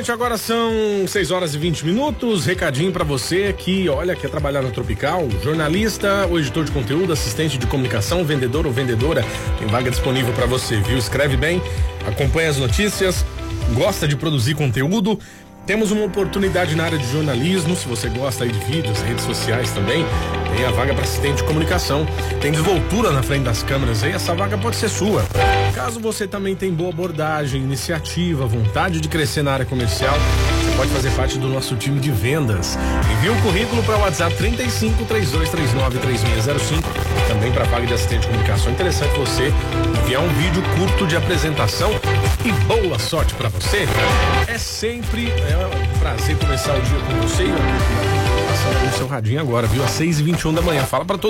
gente, agora são 6h20. Recadinho pra você que, olha, quer trabalhar na Tropical, jornalista ou editor de conteúdo, assistente de comunicação, vendedor ou vendedora, tem vaga disponível pra você, viu? Escreve bem, acompanha as notícias, gosta de produzir conteúdo. Temos uma oportunidade na área de jornalismo, se você gosta aí de vídeos, redes sociais também, tem a vaga para assistente de comunicação. Tem desenvoltura na frente das câmeras aí, essa vaga pode ser sua. Caso você também tenha boa abordagem, iniciativa, vontade de crescer na área comercial, você pode fazer parte do nosso time de vendas. Envie um currículo para o WhatsApp 35 3239 3605, também para a vaga de assistente de comunicação. Interessante você enviar um vídeo curto de apresentação e boa sorte para você. É sempre um prazer começar o dia com você. Passando no seu radinho agora, viu? Às 6h21 da manhã. Fala pra todo